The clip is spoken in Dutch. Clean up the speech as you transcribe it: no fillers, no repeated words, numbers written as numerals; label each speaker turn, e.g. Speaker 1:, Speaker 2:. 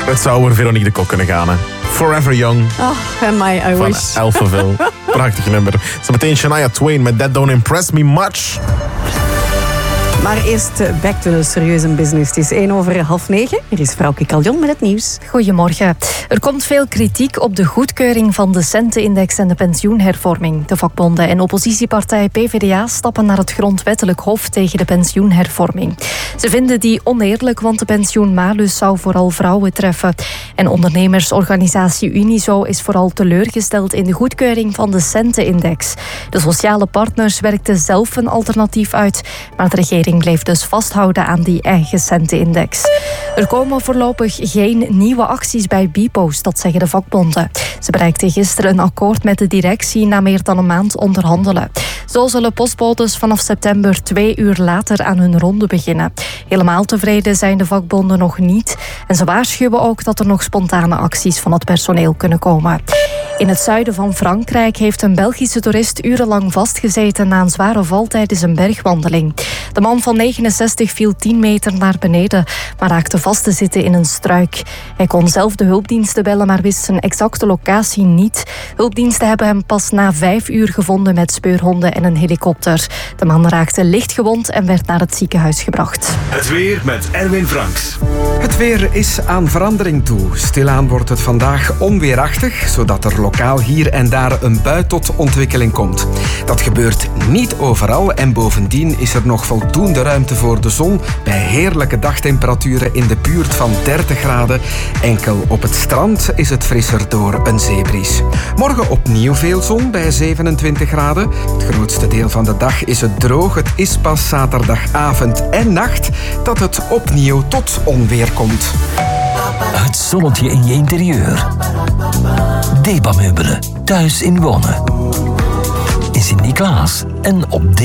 Speaker 1: Het zou over Veronique de Kok kunnen gaan, hè. Forever Young.
Speaker 2: Oh, am I wish.
Speaker 1: Van Alphaville. Prachtig nummer. Zometeen Shania Twain met That Don't Impress Me Much.
Speaker 2: Maar eerst back to the serieuze business. Het is 8:08. Er is Frauke Caljon met het nieuws.
Speaker 3: Goedemorgen. Er komt veel kritiek op de goedkeuring van de centenindex en de pensioenhervorming. De vakbonden en oppositiepartij PvdA stappen naar het grondwettelijk hof tegen de pensioenhervorming. Ze vinden die oneerlijk, want de pensioenmalus zou vooral vrouwen treffen. En ondernemersorganisatie Unizo is vooral teleurgesteld in de goedkeuring van de centenindex. De sociale partners werkten zelf een alternatief uit, maar de regering bleef dus vasthouden aan die eigen centenindex. Er komen voorlopig geen nieuwe acties bij bpost, dat zeggen de vakbonden. Ze bereikten gisteren een akkoord met de directie na meer dan een maand onderhandelen. Zo zullen postbodes vanaf september 2 uur later aan hun ronde beginnen. Helemaal tevreden zijn de vakbonden nog niet. En ze waarschuwen ook dat er nog spontane acties van het personeel kunnen komen. In het zuiden van Frankrijk heeft een Belgische toerist urenlang vastgezeten na een zware val tijdens een bergwandeling. De man van 69 viel 10 meter naar beneden, maar raakte vast te zitten in een struik. Hij kon zelf de hulpdiensten bellen, maar wist zijn exacte locatie niet. Hulpdiensten hebben hem pas na 5 uur gevonden met speurhonden en een helikopter. De man raakte licht gewond en werd naar het ziekenhuis gebracht.
Speaker 4: Het weer met Erwin Franks.
Speaker 5: Het weer is aan verandering toe. Stilaan wordt het vandaag onweerachtig, zodat er lokaal hier en daar een bui tot ontwikkeling komt. Dat gebeurt niet overal en bovendien is er nog voldoende ruimte voor de zon bij heerlijke dagtemperaturen in de buurt van 30 graden. Enkel op het strand is het frisser door een zeebries. Morgen opnieuw veel zon bij 27 graden. Het grootste deel van de dag is het droog. Het is pas zaterdagavond en nacht dat het opnieuw tot onweer komt.
Speaker 6: Het zonnetje in je interieur. Deba Meubelen, thuis in wonen. In Sint-Niklaas en op